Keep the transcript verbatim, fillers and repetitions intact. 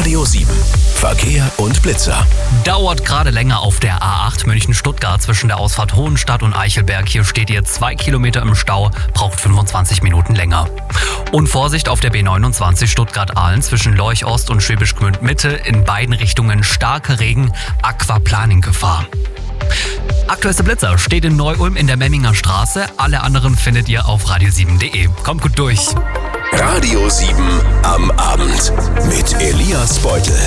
Radio sieben. Verkehr und Blitzer. Dauert gerade länger auf der A acht München-Stuttgart zwischen der Ausfahrt Hohenstadt und Eichelberg. Hier steht ihr zwei Kilometer im Stau, braucht fünfundzwanzig Minuten länger. Und Vorsicht auf der B neunundzwanzig Stuttgart-Ahlen zwischen Lorch Ost und Schwäbisch Gmünd Mitte. In beiden Richtungen starker Regen, Aquaplaning-Gefahr. Aktuellster Blitzer steht in Neu-Ulm in der Memminger Straße. Alle anderen findet ihr auf radio sieben punkt de. Kommt gut durch. Radio sieben am Abend mit Elias Beutel.